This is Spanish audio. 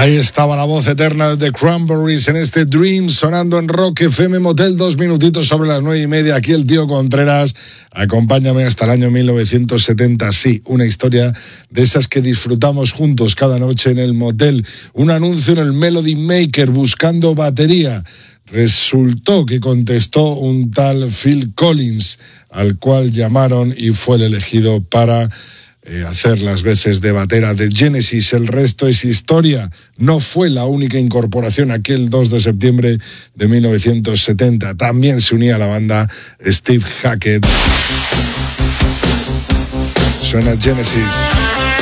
Ahí estaba la voz eterna de The Cranberries en este Dream, sonando en Rock FM Motel, 2 minutitos sobre las 9:30. Aquí el tío Contreras, acompáñame hasta el año 1970. Sí, una historia de esas que disfrutamos juntos cada noche en el motel. Un anuncio en el Melody Maker buscando batería. Resultó que contestó un tal Phil Collins, al cual llamaron y fue el elegido para hacer las veces de batera de Genesis. El resto es historia. No fue la única incorporación aquel 2 de septiembre de 1970. También se unía a la banda Steve Hackett. Suena Genesis.